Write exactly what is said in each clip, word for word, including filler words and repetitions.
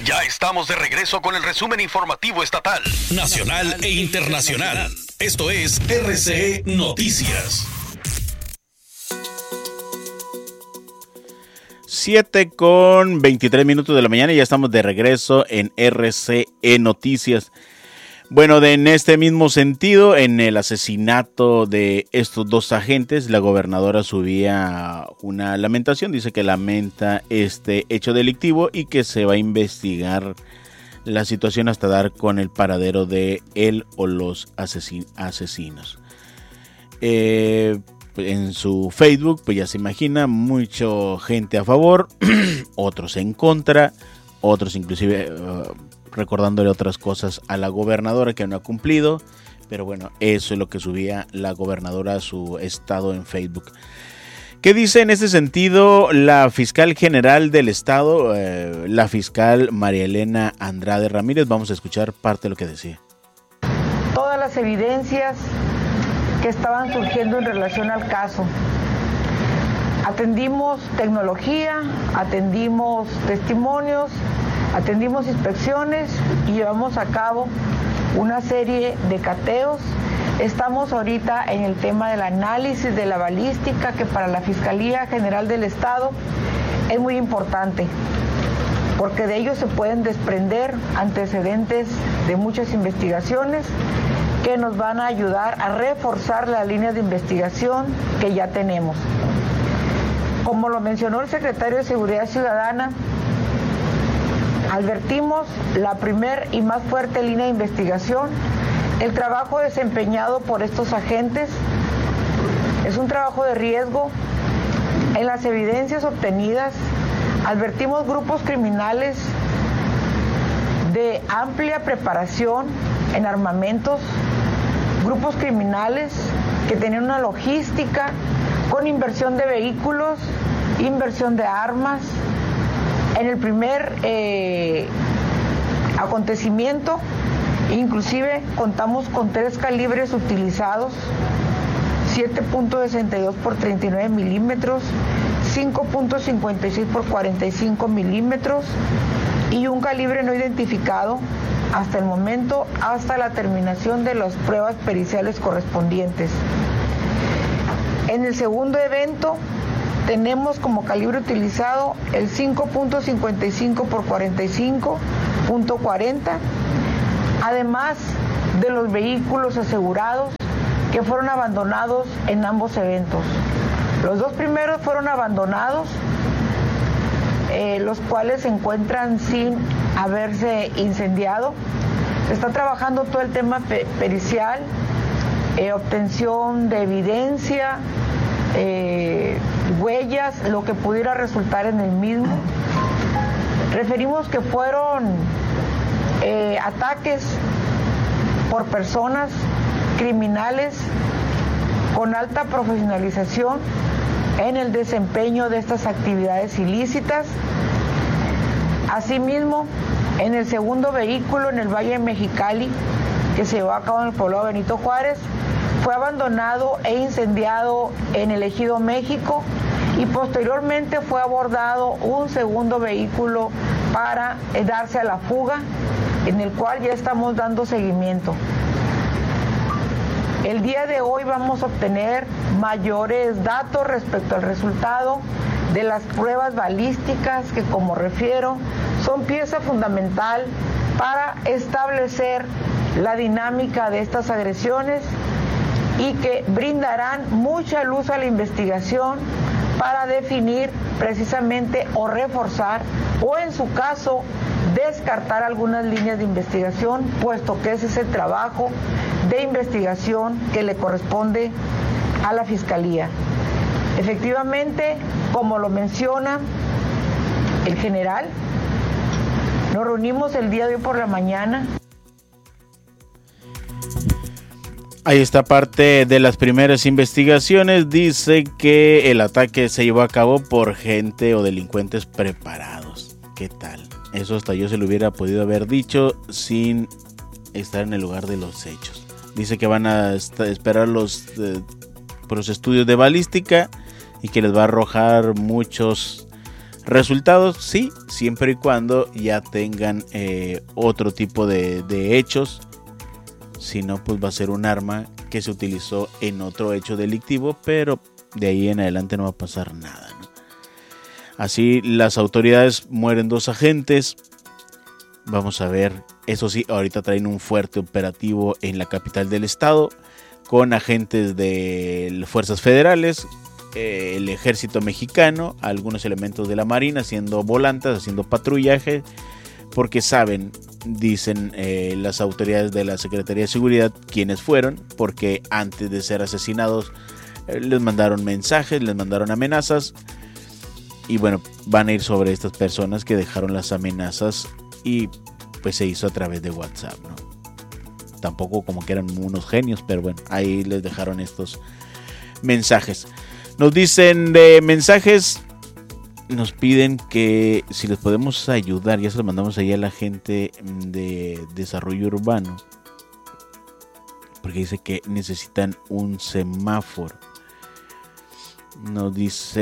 Ya estamos de regreso con el resumen informativo estatal, nacional e internacional. Esto es R C E Noticias. siete con veintitrés minutos de la mañana y ya estamos de regreso en R C E Noticias. Bueno, de, en este mismo sentido, en el asesinato de estos dos agentes, la gobernadora subía una lamentación, dice que lamenta este hecho delictivo y que se va a investigar la situación hasta dar con el paradero de él o los asesin- asesinos. Eh, en su Facebook, pues ya se imagina, mucha gente a favor, otros en contra, otros inclusive uh, recordándole otras cosas a la gobernadora que no ha cumplido, pero bueno, eso es lo que subía la gobernadora a su estado en Facebook. ¿Qué dice en este sentido la fiscal general del estado, eh, la fiscal María Elena Andrade Ramírez? Vamos a escuchar parte de lo que decía. Todas las evidencias que estaban surgiendo en relación al caso. Atendimos tecnología, atendimos testimonios, atendimos inspecciones y llevamos a cabo una serie de cateos. Estamos ahorita en el tema del análisis de la balística, que para la Fiscalía General del Estado es muy importante, porque de ello se pueden desprender antecedentes de muchas investigaciones que nos van a ayudar a reforzar las líneas de investigación que ya tenemos. Como lo mencionó el secretario de Seguridad Ciudadana, advertimos la primer y más fuerte línea de investigación. El trabajo desempeñado por estos agentes es un trabajo de riesgo. En las evidencias obtenidas, advertimos grupos criminales de amplia preparación en armamentos, grupos criminales que tenían una logística con inversión de vehículos, inversión de armas. En el primer eh, acontecimiento, inclusive contamos con tres calibres utilizados, siete punto sesenta y dos por treinta y nueve milímetros, cinco punto cincuenta y seis por cuarenta y cinco milímetros y un calibre no identificado hasta el momento, hasta la terminación de las pruebas periciales correspondientes. En el segundo evento tenemos como calibre utilizado el cinco punto cincuenta y cinco por cuarenta y cinco punto cuarenta, además de los vehículos asegurados que fueron abandonados en ambos eventos. Los dos primeros fueron abandonados, eh, los cuales se encuentran sin haberse incendiado. Se está trabajando todo el tema pe- pericial, eh, obtención de evidencia, eh, huellas, lo que pudiera resultar en el mismo. Referimos que fueron eh, ataques por personas criminales con alta profesionalización en el desempeño de estas actividades ilícitas. Asimismo, en el segundo vehículo en el Valle de Mexicali, que se llevó a cabo en el poblado Benito Juárez, fue abandonado e incendiado en el Ejido México y posteriormente fue abordado un segundo vehículo para eh, darse a la fuga, en el cual ya estamos dando seguimiento. El día de hoy vamos a obtener mayores datos respecto al resultado de las pruebas balísticas que, como refiero, son pieza fundamental para establecer la dinámica de estas agresiones y que brindarán mucha luz a la investigación para definir precisamente o reforzar o, en su caso, descartar algunas líneas de investigación, puesto que ese es el trabajo de investigación que le corresponde a la Fiscalía. Efectivamente, como lo menciona el general, nos reunimos el día de hoy por la mañana. Ahí está parte de las primeras investigaciones. Dice que el ataque se llevó a cabo por gente o delincuentes preparados. ¿Qué tal? Eso hasta yo se lo hubiera podido haber dicho sin estar en el lugar de los hechos. Dice que van a esperar los, eh, los estudios de balística y que les va a arrojar muchos Resultados, sí, siempre y cuando ya tengan eh, otro tipo de, de hechos. Si no, pues va a ser un arma que se utilizó en otro hecho delictivo, pero de ahí en adelante no va a pasar nada, ¿no? Así las autoridades mueren dos agentes. Vamos a ver, eso sí, ahorita traen un fuerte operativo en la capital del estado con agentes de fuerzas federales, eh, el ejército mexicano, algunos elementos de la marina haciendo volantas, haciendo patrullaje, porque saben, dicen eh, las autoridades de la Secretaría de Seguridad quiénes fueron, porque antes de ser asesinados eh, les mandaron mensajes, les mandaron amenazas, y bueno, van a ir sobre estas personas que dejaron las amenazas y pues se hizo a través de WhatsApp, ¿no? Tampoco como que eran unos genios, pero bueno, ahí les dejaron estos mensajes. Nos dicen de mensajes, nos piden que si les podemos ayudar, ya se los mandamos ahí a la gente de desarrollo urbano, porque dice que necesitan un semáforo. Nos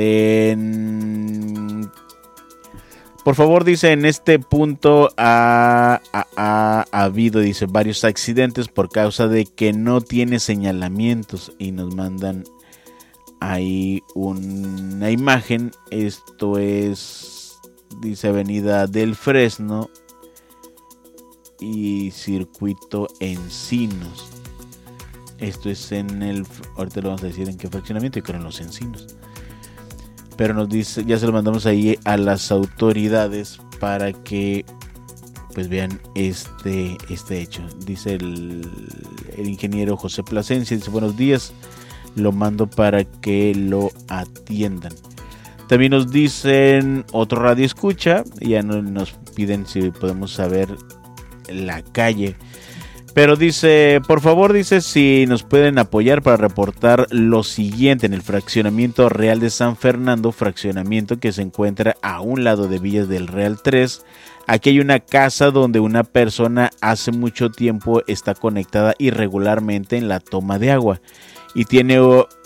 dicen, por favor, dice, en este punto ha, ha, ha, ha habido, dice, varios accidentes por causa de que no tiene señalamientos, y nos mandan ahí una imagen. Esto es, dice, Avenida del Fresno y Circuito Encinos. Esto es en el, ahorita lo vamos a decir en qué fraccionamiento, y creo en Los Encinos. Pero nos dice, ya se lo mandamos ahí a las autoridades para que pues vean este, este hecho. Dice el, el ingeniero José Plasencia, dice, buenos días, lo mando para que lo atiendan. También nos dicen otro radio escucha, ya no, nos piden si podemos saber la calle. Pero dice, por favor, dice, si nos pueden apoyar para reportar lo siguiente en el fraccionamiento Real de San Fernando, fraccionamiento que se encuentra a un lado de Villas del Real tres. Aquí hay una casa donde una persona hace mucho tiempo está conectada irregularmente en la toma de agua y tiene,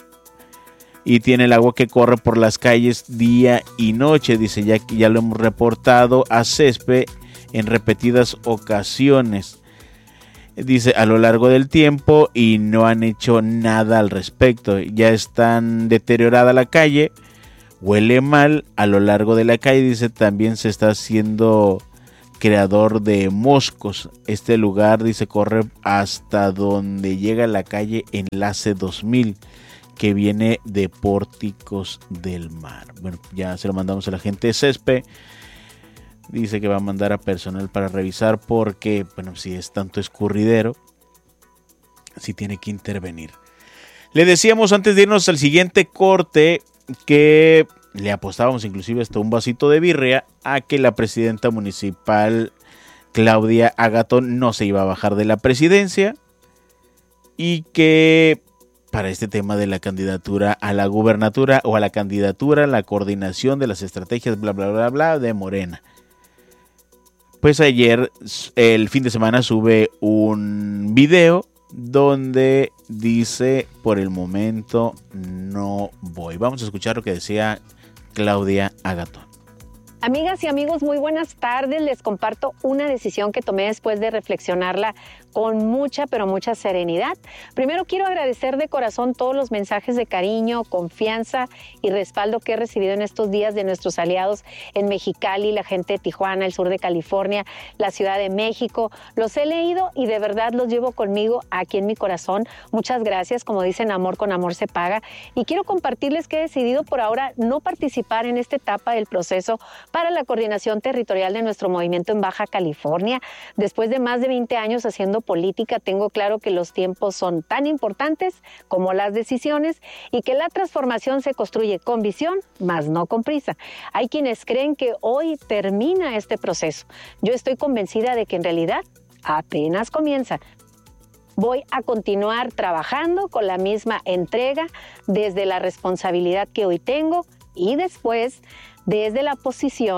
y tiene el agua que corre por las calles día y noche. Dice, ya, ya lo hemos reportado a Cespe en repetidas ocasiones. Dice, a lo largo del tiempo, y no han hecho nada al respecto. Ya están deteriorada la calle, huele mal a lo largo de la calle. Dice, también se está haciendo creador de moscos. Este lugar, dice, corre hasta donde llega la calle Enlace dos mil, que viene de Pórticos del Mar. Bueno, ya se lo mandamos a la gente de Cespe. Dice que va a mandar a personal para revisar porque, bueno, si es tanto escurridero, si tiene que intervenir. Le decíamos antes de irnos al siguiente corte que le apostábamos inclusive hasta un vasito de birria a que la presidenta municipal Claudia Agatón no se iba a bajar de la presidencia y que para este tema de la candidatura a la gubernatura o a la candidatura a la coordinación de las estrategias bla bla bla bla de Morena. Pues ayer, el fin de semana, sube un video donde dice, por el momento no voy. Vamos a escuchar lo que decía Claudia Agatón. Amigas y amigos, muy buenas tardes. Les comparto una decisión que tomé después de reflexionarla con mucha, pero mucha serenidad. Primero quiero agradecer de corazón todos los mensajes de cariño, confianza y respaldo que he recibido en estos días de nuestros aliados en Mexicali, la gente de Tijuana, el sur de California, la Ciudad de México. Los he leído y de verdad los llevo conmigo aquí en mi corazón. Muchas gracias. Como dicen, amor con amor se paga. Y quiero compartirles que he decidido por ahora no participar en esta etapa del proceso para la coordinación territorial de nuestro movimiento en Baja California. Después de más de veinte años haciendo política, tengo claro que los tiempos son tan importantes como las decisiones y que la transformación se construye con visión, más no con prisa. Hay quienes creen que hoy termina este proceso. Yo estoy convencida de que en realidad apenas comienza. Voy a continuar trabajando con la misma entrega desde la responsabilidad que hoy tengo y después desde la posición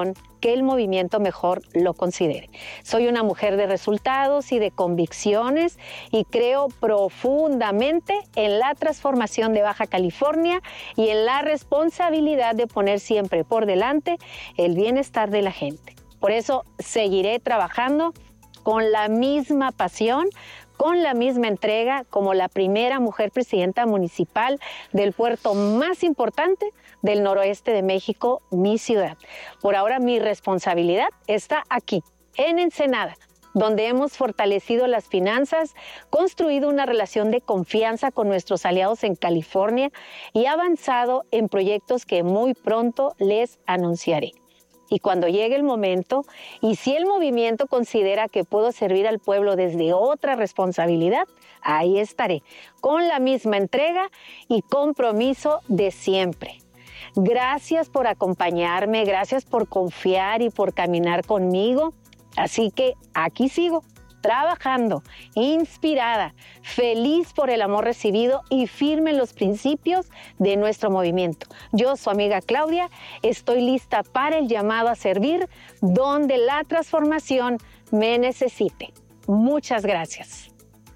que el movimiento mejor lo considere. Soy una mujer de resultados y de convicciones y creo profundamente en la transformación de Baja California y en la responsabilidad de poner siempre por delante el bienestar de la gente. Por eso seguiré trabajando con la misma pasión, con la misma entrega como la primera mujer presidenta municipal del puerto más importante del noroeste de México, mi ciudad. Por ahora mi responsabilidad está aquí, en Ensenada, donde hemos fortalecido las finanzas, construido una relación de confianza con nuestros aliados en California y avanzado en proyectos que muy pronto les anunciaré. Y cuando llegue el momento, y si el movimiento considera que puedo servir al pueblo desde otra responsabilidad, ahí estaré, con la misma entrega y compromiso de siempre. Gracias por acompañarme, gracias por confiar y por caminar conmigo. Así que aquí sigo, trabajando, inspirada, feliz por el amor recibido y firme en los principios de nuestro movimiento. Yo, su amiga Claudia, estoy lista para el llamado a servir donde la transformación me necesite. Muchas gracias.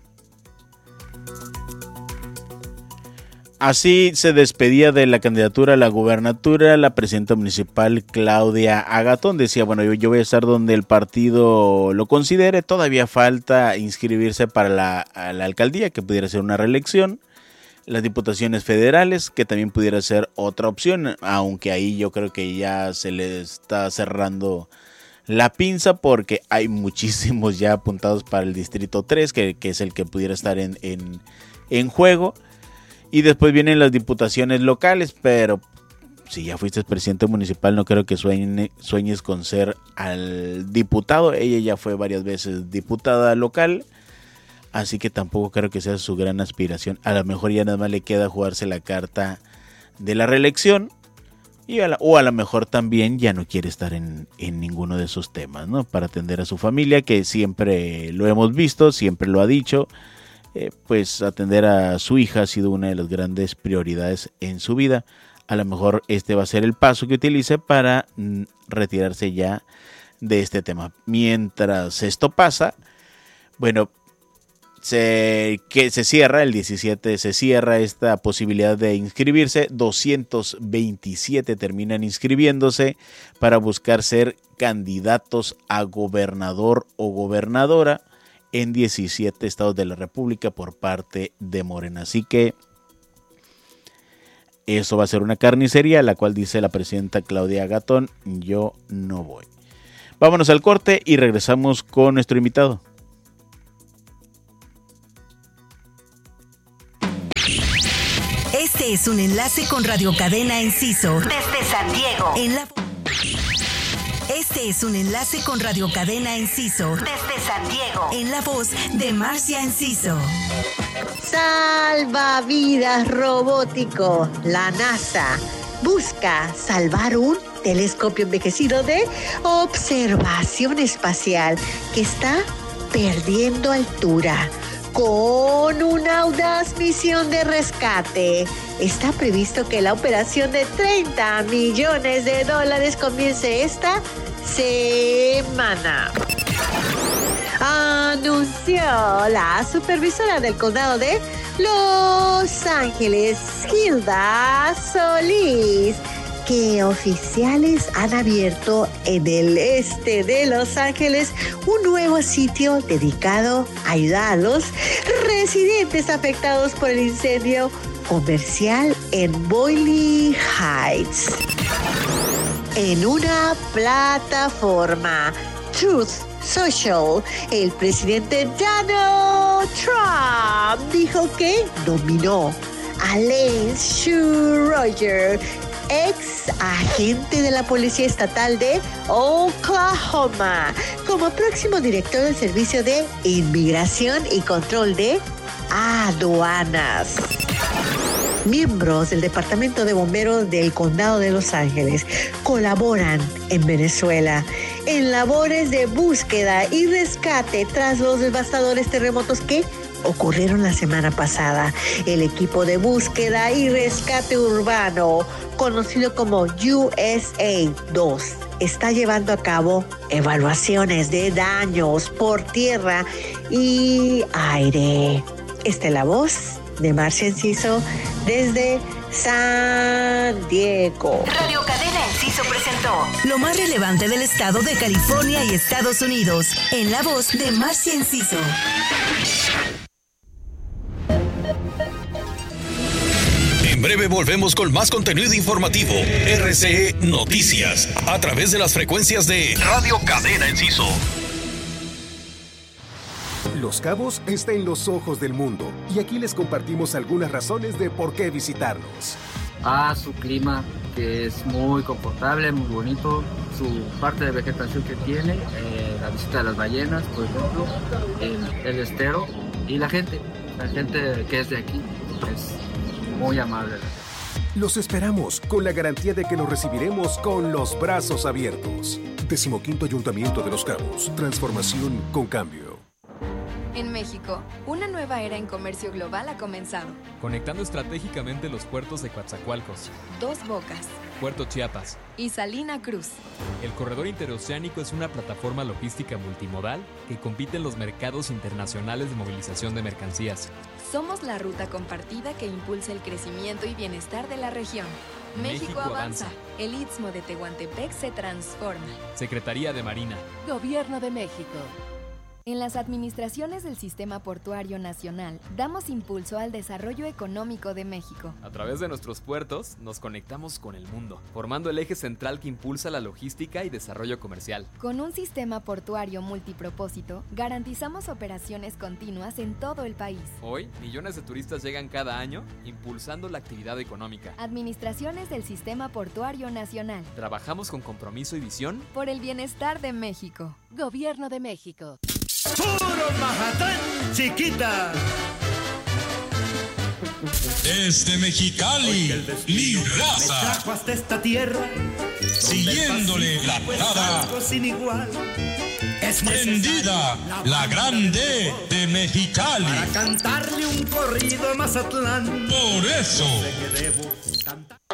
Así se despedía de la candidatura a la gubernatura la presidenta municipal Claudia Agatón. Decía, bueno, yo, yo voy a estar donde el partido lo considere. Todavía falta inscribirse para la, la alcaldía, que pudiera ser una reelección. Las diputaciones federales, que también pudiera ser otra opción, aunque ahí yo creo que ya se le está cerrando la pinza porque hay muchísimos ya apuntados para el distrito tres, que, que es el que pudiera estar en, en, en juego. Y después vienen las diputaciones locales, pero si ya fuiste presidente municipal no creo que sueñe, sueñes con ser al diputado. Ella ya fue varias veces diputada local, así que tampoco creo que sea su gran aspiración. A lo mejor ya nada más le queda jugarse la carta de la reelección, y a la, o a lo mejor también ya no quiere estar en, en ninguno de esos temas, ¿no? Para atender a su familia, que siempre lo hemos visto, siempre lo ha dicho. Eh, pues atender a su hija ha sido una de las grandes prioridades en su vida. A lo mejor este va a ser el paso que utilice para mm, retirarse ya de este tema. Mientras esto pasa, bueno, se, que se cierra el diecisiete, se cierra esta posibilidad de inscribirse. doscientos veintisiete terminan inscribiéndose para buscar ser candidatos a gobernador o gobernadora en diecisiete estados de la República por parte de Morena. Así que eso va a ser una carnicería, la cual dice la presidenta Claudia Agatón, yo no voy. Vámonos al corte y regresamos con nuestro invitado. Este es un enlace con Radio Cadena Enciso desde San Diego. En la... Este es un enlace con Radio Cadena Enciso desde San Diego, en la voz de Marcia Enciso. Salvavidas robótico. La NASA busca salvar un telescopio envejecido de observación espacial que está perdiendo altura. Con una audaz misión de rescate, está previsto que la operación de treinta millones de dólares comience esta semana. Anunció la supervisora del condado de Los Ángeles, Hilda Solís, que oficiales han abierto en el este de Los Ángeles un nuevo sitio dedicado a ayudar a los residentes afectados por el incendio comercial en Boyle Heights. En una plataforma, Truth Social, el presidente Donald Trump dijo que nominó a Lance Schroeder, ex agente de la Policía Estatal de Oklahoma, como próximo director del Servicio de Inmigración y Control de Aduanas. Miembros del Departamento de Bomberos del Condado de Los Ángeles colaboran en Venezuela en labores de búsqueda y rescate tras los devastadores terremotos que ocurrieron la semana pasada. El equipo de búsqueda y rescate urbano, conocido como U S A dos, está llevando a cabo evaluaciones de daños por tierra y aire. Esta es la voz de Marcia Enciso desde San Diego. Radio Cadena Enciso presentó lo más relevante del estado de California y Estados Unidos, en la voz de Marcia Enciso. En breve volvemos con más contenido informativo. R C E Noticias, a través de las frecuencias de Radio Cadena Enciso. Los Cabos está en los ojos del mundo y aquí les compartimos algunas razones de por qué visitarnos. Ah, su clima, que es muy confortable, muy bonito, su parte de vegetación que tiene, eh, la visita de las ballenas, por ejemplo, el, el estero y la gente, la gente que es de aquí es muy amable. Los esperamos con la garantía de que los recibiremos con los brazos abiertos. Decimoquinto Ayuntamiento de Los Cabos, transformación con cambio. En México, una nueva era en comercio global ha comenzado. Conectando estratégicamente los puertos de Coatzacoalcos, Dos Bocas, Puerto Chiapas y Salina Cruz. El corredor interoceánico es una plataforma logística multimodal que compite en los mercados internacionales de movilización de mercancías. Somos la ruta compartida que impulsa el crecimiento y bienestar de la región. México, México avanza. avanza. El Istmo de Tehuantepec se transforma. Secretaría de Marina. Gobierno de México. En las administraciones del Sistema Portuario Nacional, damos impulso al desarrollo económico de México. A través de nuestros puertos, nos conectamos con el mundo, formando el eje central que impulsa la logística y desarrollo comercial. Con un sistema portuario multipropósito, garantizamos operaciones continuas en todo el país. Hoy, millones de turistas llegan cada año, impulsando la actividad económica. Administraciones del Sistema Portuario Nacional. Trabajamos con compromiso y visión por el bienestar de México. Gobierno de México. ¡Puro Mazatlán, chiquita! Desde Mexicali, mi raza, trajo hasta esta tierra, siguiéndole la parada, sin igual. Es prendida la grande de Mexicali, para cantarle un corrido a Mazatlán. Por eso sé que debo cantar.